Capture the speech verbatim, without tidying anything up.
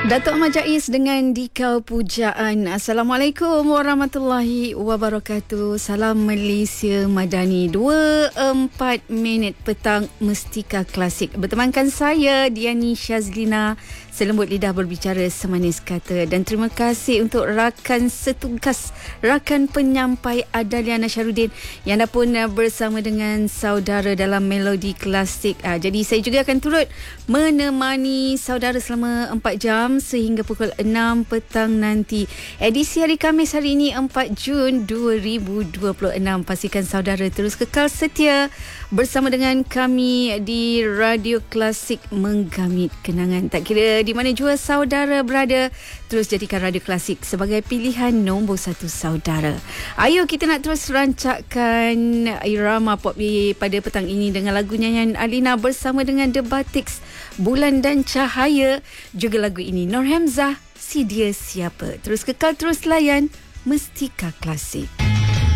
Datuk Ahmad Jais dengan Dikau Pujaan. Assalamualaikum warahmatullahi wabarakatuh. Salam Malaysia Madani. Dua empat minit petang Mustika Klasik. Bertemankan saya Diani Syazlina, selembut lidah berbicara semanis kata. Dan terima kasih untuk rakan setugas, rakan penyampai Adalia Syarudin yang dah pun bersama dengan saudara dalam Melodi Klasik. Jadi saya juga akan turut menemani saudara selama empat jam sehingga pukul enam petang nanti. Edisi hari Khamis hari ini empat Jun dua ribu dua puluh enam. Pastikan saudara terus kekal setia bersama dengan kami di Radio Klasik, menggamit kenangan. Tak kira di mana jua saudara berada, terus jadikan Radio Klasik sebagai pilihan nombor satu saudara. Ayo kita nak terus rancakkan irama pop pada petang ini dengan lagu nyanyian Alina bersama dengan The Batiks, Bulan dan Cahaya. Juga lagu ini Nur Hamzah, Si Dia Siapa. Terus kekal, terus layan Mustika Klasik.